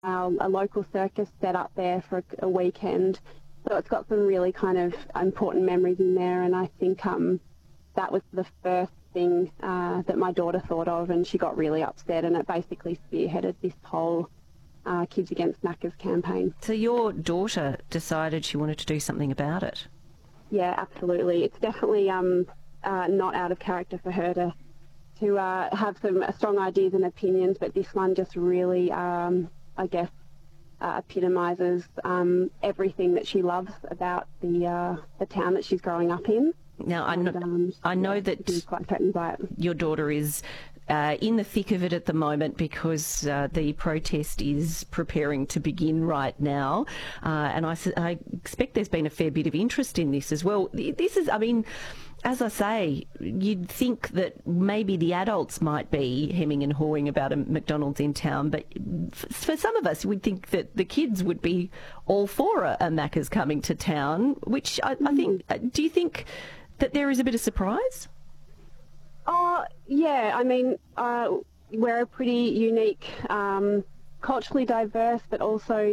a local circus set up there for a weekend. So it's got some really kind of important memories in there, and I think that was the first thing that my daughter thought of, and she got really upset, and it basically spearheaded this whole Kids Against Macca's campaign. So your daughter decided she wanted to do something about it? Yeah, absolutely. It's definitely not out of character for her to have some strong ideas and opinions, but this one just really, I guess, epitomises everything that she loves about the town that she's growing up in. Now, I know that she's quite threatened by it. Your daughter is in the thick of it at the moment because the protest is preparing to begin right now, and I expect there's been a fair bit of interest in this as well. This is, I mean, as I say, you'd think that maybe the adults might be hemming and hawing about a McDonald's in town, but for some of us, we'd think that the kids would be all for a Macca's coming to town, which I think, do you think that there is a bit of surprise? Yeah, I mean, we're a pretty unique, culturally diverse, but also,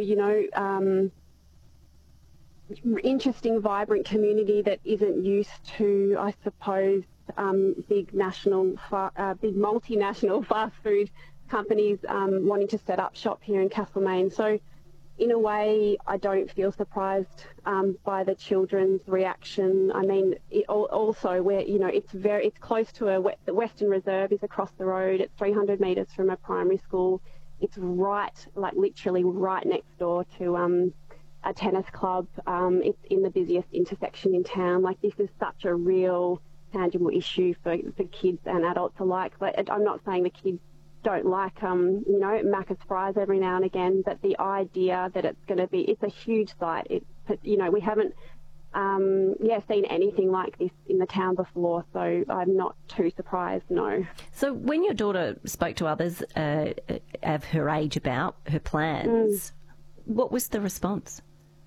interesting, vibrant community that isn't used to, I suppose, big multinational fast food companies wanting to set up shop here in Castlemaine. So, in a way, I don't feel surprised by the children's reaction. I mean, also where it's close to the Western Reserve is across the road. It's 300 metres from a primary school. It's literally right next door to a tennis club. It's in the busiest intersection in town. Like, this is such a real, tangible issue for kids and adults alike. But I'm not saying the kids don't like, Macca's fries every now and again, but the idea that it's a huge site. We haven't, seen anything like this in the town before, so I'm not too surprised, no. So when your daughter spoke to others of her age about her plans, what was the response?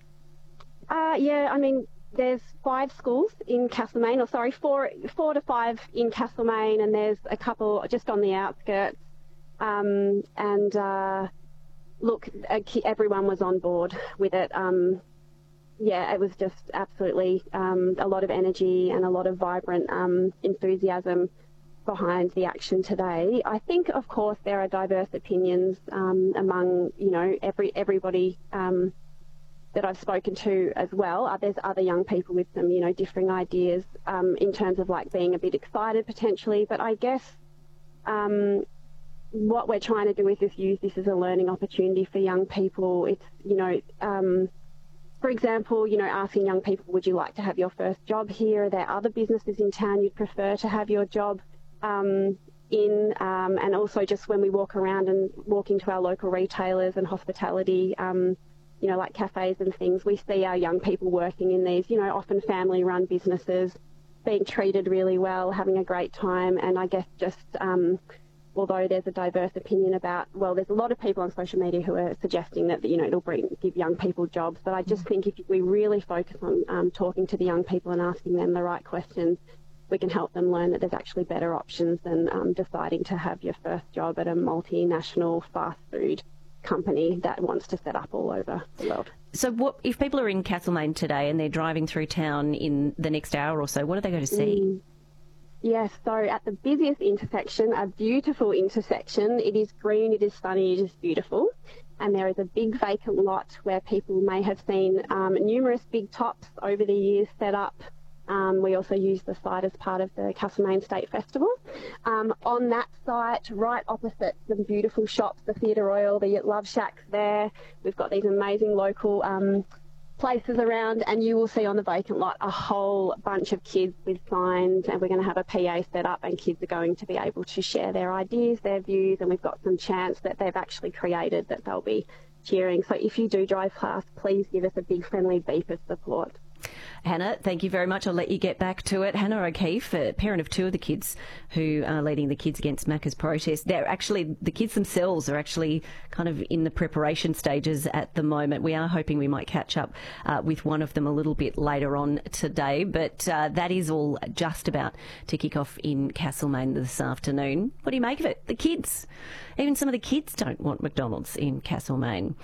I mean, there's 5 schools in Castlemaine, 4 to 5 in Castlemaine, and there's a couple just on the outskirts. Look, everyone was on board with it. It was just absolutely a lot of energy and a lot of vibrant enthusiasm behind the action today. I think, of course, there are diverse opinions among, everybody that I've spoken to as well. There's other young people with some, differing ideas in terms of being a bit excited potentially. But I guess what we're trying to do is just use this as a learning opportunity for young people. It's, for example, asking young people, would you like to have your first job here? Are there other businesses in town you'd prefer to have your job in? And also just when we walk around and walk into our local retailers and hospitality, like cafes and things, we see our young people working in these, often family-run businesses, being treated really well, having a great time. And I guess just although there's a diverse opinion about, there's a lot of people on social media who are suggesting that, it'll give young people jobs. But I just think if we really focus on talking to the young people and asking them the right questions, we can help them learn that there's actually better options than deciding to have your first job at a multinational fast food company that wants to set up all over the world. So what if people are in Castlemaine today and they're driving through town in the next hour or so, what are they going to see? Yes, so at the busiest intersection, a beautiful intersection. It is green, it is sunny, it is beautiful. And there is a big vacant lot where people may have seen numerous big tops over the years set up. We also use the site as part of the Castlemaine State Festival. On that site, right opposite some beautiful shops, the Theatre Royal, the Love Shacks there. We've got these amazing local places around, and you will see on the vacant lot a whole bunch of kids with signs, and we're going to have a PA set up, and kids are going to be able to share their ideas, their views, and we've got some chants that they've actually created that they'll be cheering. So if you do drive past, please give us a big friendly beep of support. Hannah, thank you very much. I'll let you get back to it. Hannah O'Keefe, a parent of two of the kids who are leading the Kids Against Macca's protest. The kids themselves are actually kind of in the preparation stages at the moment. We are hoping we might catch up with one of them a little bit later on today, but that is all just about to kick off in Castlemaine this afternoon. What do you make of it? The kids. Even some of the kids don't want McDonald's in Castlemaine.